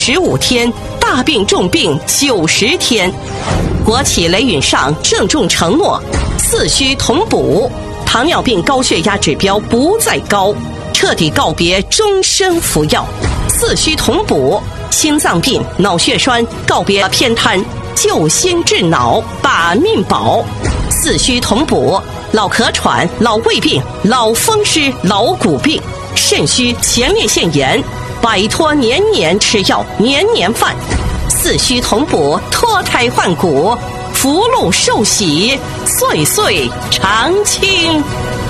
15天，大病重病90天。国企雷允上郑重承诺，四需同补，糖尿病高血压指标不再高，彻底告别终身服药。四需同补，心脏病、脑血栓告别偏瘫，救心治脑，把命保。四需同补，老咳喘、老胃病、老风湿、老骨病，肾虚前列腺炎，摆脱年年吃药、年年犯。四需同补，脱胎换骨，福禄寿喜，岁岁常青。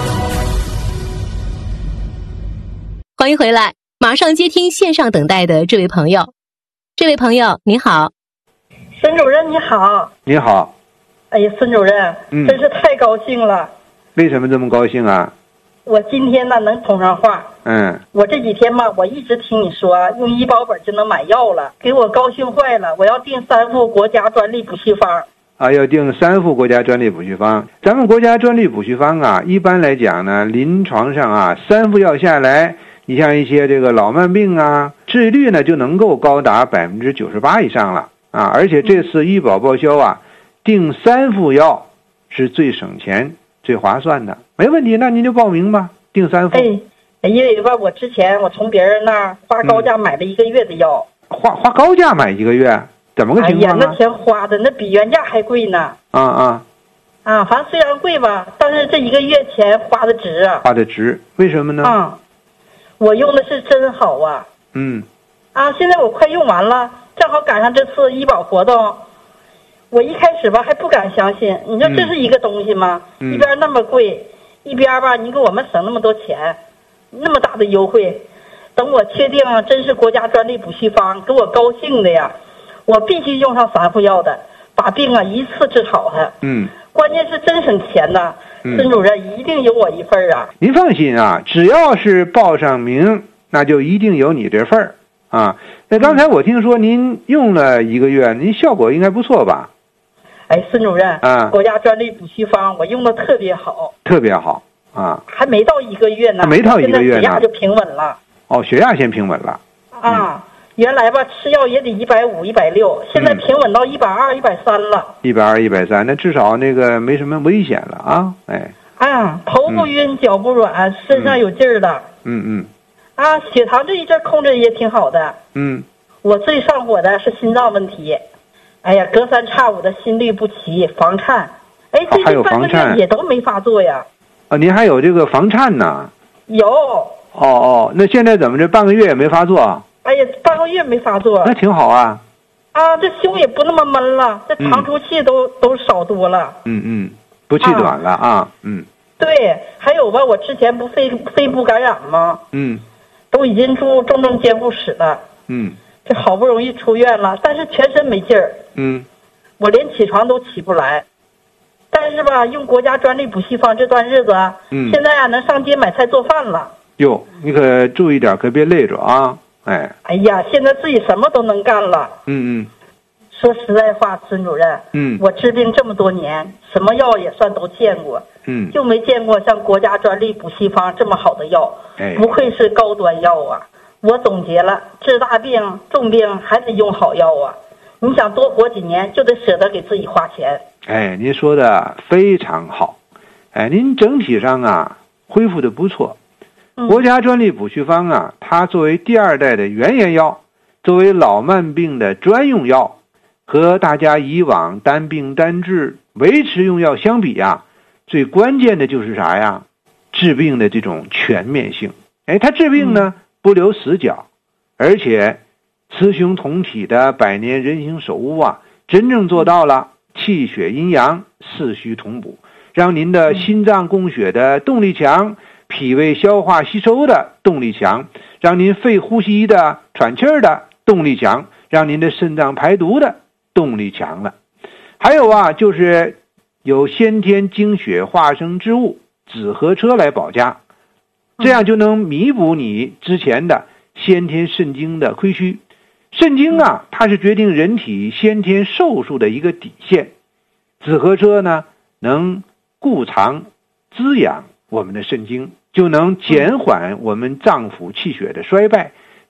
欢迎回来，马上接听线上等待的这位朋友。这位朋友您好。 孙主任你好。 你好。 哎呀，孙主任，真是太高兴了。 为什么这么高兴啊？ 我今天呢能通上话。我这几天吧，我一直听你说用医保本就能买药了，给我高兴坏了。我要订3副国家专利补虚方。 要订3副国家专利补虚方。咱们国家专利补虚方啊，一般来讲呢，临床上啊，3副药下来，你像一些这个老慢病啊，治愈率呢就能够高达98%以上了啊！而且这次医保报销啊，订3副药是最省钱、最划算的，没问题。那您就报名吧，订3副。 因为吧，我之前我从别人那儿花高价买了1个月的药。 花高价买1个月，怎么个情况啊？ 那钱花的那比原价还贵呢。 反正虽然贵吧，但是这1个月钱花的值啊。 花的值，为什么呢？ 我用的是真好啊。现在我快用完了，正好赶上这次医保活动。我一开始吧还不敢相信，你说这是一个东西吗？一边那么贵，一边吧你给我们省那么多钱，那么大的优惠。等我确定真是国家专利补虚方，给我高兴的呀！我必须用上3副药的，把病一次治好它。关键是真省钱呐。孙主任一定有我一份啊！ 您放心啊，只要是报上名，那就一定有你这份儿啊。那刚才我听说您用了1个月，您效果应该不错吧？ 孙主任，国家专利补虚方我用的特别好， 特别好啊！ 还没到1个月呢， 还没到1个月呢， 血压就平稳了。 血压先平稳了原来吧吃药也得150、160，现在平稳到120、130了。 120、130，那至少那个没什么危险了啊！ 头不晕，脚不软，身上有劲儿了。血糖这一阵控制也挺好的。我最上火的是心脏问题。隔3差5的心律不齐、房颤。最近半个月也都没发作呀。 您还有这个房颤呢？ 有。 那现在怎么这半个月也没发作？ 半个月没发作。 那挺好啊。 这胸也不那么闷了，这长出气都少多了。 不气短了对，还有吧，我之前不肺部感染吗？都已经住重症监护室了。这好不容易出院了，但是全身没劲儿。我连起床都起不来。但是吧，用国家专利补虚方这段日子现在能上街买菜做饭了。 哟，你可注意点，可别累着啊！ 现在自己什么都能干了。说实在话，孙主任，我治病这么多年，什么药也算都见过，就没见过像国家专利补虚方这么好的药。不愧是高端药啊！我总结了，治大病、重病还得用好药啊！你想多活几年，就得舍得给自己花钱。 您说的非常好。您整体上恢复的不错。国家专利补虚方它作为第2代的原研药，作为老慢病的专用药，和大家以往单病单治维持用药相比最关键的就是啥呀？治病的这种全面性。它治病呢不留死角，而且雌雄同体的百年人形手物真正做到了气血阴阳、四虚同补，让您的心脏供血的动力强，脾胃消化吸收的动力强，让您肺呼吸的喘气儿的动力强，让您的肾脏排毒的动力强了。还有就是有先天精血化生之物紫河车来保家，这样就能弥补你之前的先天肾精的亏虚。肾精它是决定人体先天寿数的一个底线，紫河车呢能固藏滋养我们的肾精，就能减缓我们脏腑气血的衰败，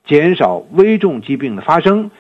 减少危重疾病的发生，